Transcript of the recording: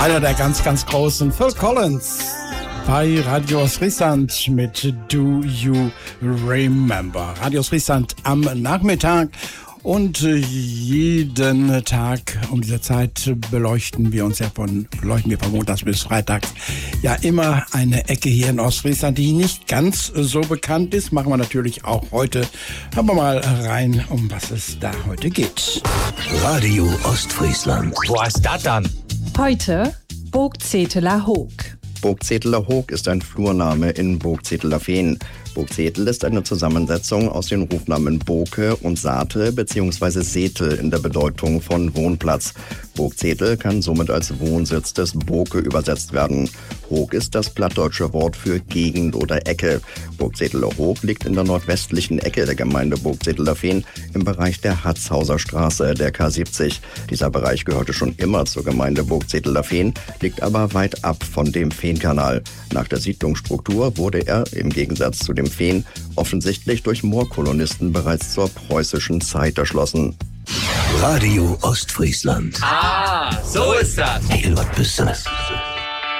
Einer der ganz, ganz großen, Phil Collins, bei Radio Ostfriesland mit Do You Remember. Radio Ostfriesland am Nachmittag und jeden Tag um diese Zeit beleuchten wir von montags bis freitags ja immer eine Ecke hier in Ostfriesland, die nicht ganz so bekannt ist. Machen wir natürlich auch heute. Hören wir mal rein, um was es da heute geht. Radio Ostfriesland. Wo ist das dann? Heute Burgzeteler Hoog. Burgzeteler Hoog ist ein Flurname in Burgzeteler Fehn. Burgzetel ist eine Zusammensetzung aus den Rufnamen Boke und Sate bzw. Setel in der Bedeutung von Wohnplatz. Burgzetel kann somit als Wohnsitz des Boke übersetzt werden. Hoog ist das plattdeutsche Wort für Gegend oder Ecke. Burgzeteler Hoog liegt in der nordwestlichen Ecke der Gemeinde Burgzeteler Fehn im Bereich der Hatzhauser Straße, der K70. Dieser Bereich gehörte schon immer zur Gemeinde Burgzeteler Fehn, liegt aber weit ab von dem Feenkanal. Nach der Siedlungsstruktur wurde er, im Gegensatz zu dem Fehn, offensichtlich durch Moorkolonisten bereits zur preußischen Zeit erschlossen. Radio Ostfriesland. Ah, so ist das. Hey, was bist du?